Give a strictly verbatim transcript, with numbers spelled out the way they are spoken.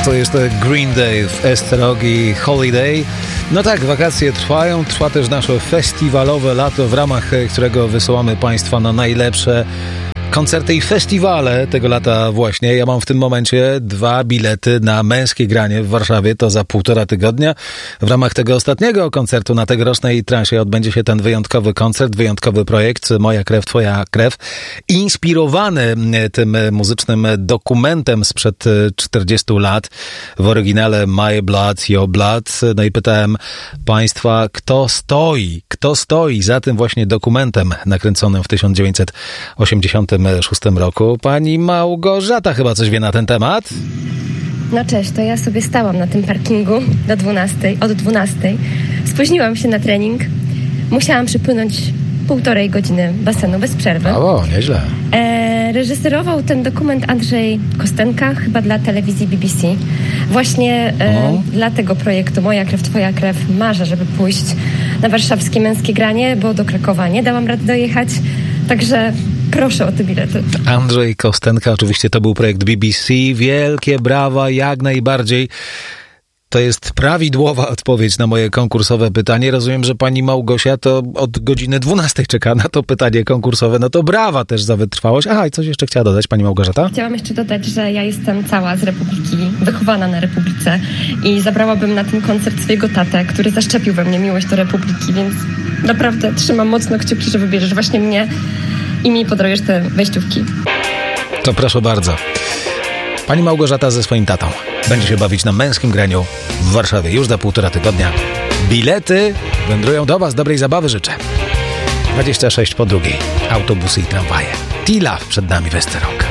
To jest Green Day w Estrog i Holiday. No tak, wakacje trwają, trwa też nasze festiwalowe lato, w ramach którego wysyłamy Państwa na najlepsze koncerty i festiwale tego lata właśnie. Ja mam w tym momencie dwa bilety na męskie granie w Warszawie, to za półtora tygodnia. W ramach tego ostatniego koncertu na tegorocznej transie odbędzie się ten wyjątkowy koncert, wyjątkowy projekt Moja krew, twoja krew, inspirowany tym muzycznym dokumentem sprzed czterdziestu lat, w oryginale My Blood, Your Blood. No i pytałem Państwa, kto stoi, kto stoi za tym właśnie dokumentem nakręconym w tysiąc dziewięćset osiemdziesiątym szóstym roku. Pani Małgorzata chyba coś wie na ten temat? No cześć, to ja sobie stałam na tym parkingu do dwunastej, od dwunastej. Spóźniłam się na trening. Musiałam przepłynąć półtorej godziny basenu bez przerwy. O, nieźle. E, reżyserował ten dokument Andrzej Kostenka, chyba dla telewizji B B C. Właśnie e, dla tego projektu Moja krew, twoja krew marzę, żeby pójść na warszawskie męskie granie, bo do Krakowa nie dałam rady dojechać. Także proszę o te bilety. Andrzej Kostenka, oczywiście to był projekt B B C. Wielkie brawa, jak najbardziej. To jest prawidłowa odpowiedź na moje konkursowe pytanie. Rozumiem, że pani Małgosia to od godziny dwunastej czeka na to pytanie konkursowe. No to brawa też za wytrwałość. Aha, i coś jeszcze chciała dodać pani Małgorzata? Chciałam jeszcze dodać, że ja jestem cała z Republiki, wychowana na Republice i zabrałabym na ten koncert swojego tatę, który zaszczepił we mnie miłość do Republiki, więc naprawdę trzymam mocno kciuki, że wybierzesz właśnie mnie i mi podarujesz te wejściówki. To proszę bardzo. Pani Małgorzata ze swoim tatą będzie się bawić na męskim graniu w Warszawie już za półtora tygodnia. Bilety wędrują do Was. Dobrej zabawy życzę. dwadzieścia sześć po drugiej. Autobusy i tramwaje. Tila przed nami w Estrog.